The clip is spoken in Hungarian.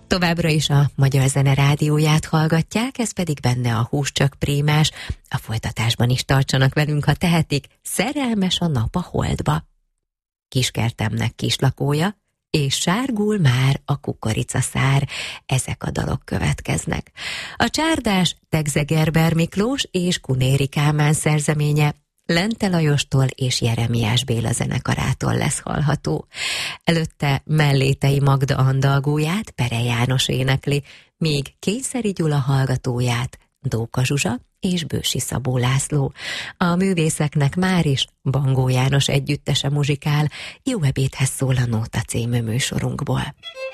Továbbra is a Magyar Zene Rádióját hallgatják, ez pedig benne a Húscsök Prémás. A folytatásban is tartsanak velünk, ha tehetik, Szerelmes a nap a holdba. Kiskertemnek kislakója, és sárgul már a kukoricaszár. Ezek a dalok következnek. A csárdás Tegze Gerber Miklós és Kunéri Kálmán szerzeménye Lente Lajostól és Jeremiás Béla zenekarától lesz hallható. Előtte Mellétei Magda andalgóját Pere János énekli, míg Kényszeri Gyula hallgatóját Dóka Zsuzsa és Bősi Szabó László. A művészeknek már is Bangó János együttese muzsikál, Jó ebédhez szól a Nóta című műsorunkból.